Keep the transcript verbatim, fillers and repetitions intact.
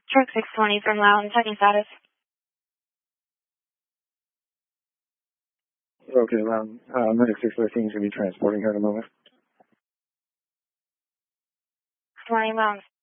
Truck six twenty from Loudon, checking status. Okay, Loudon. Uh, Medic six thirteen is going to be transporting her in a moment. twenty Loudon.